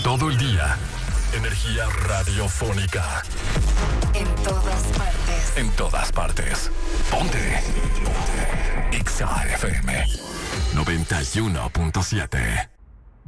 Todo el día. Energía radiofónica. En todas partes. En todas partes. Ponte. Ponte. XAFM 91.7.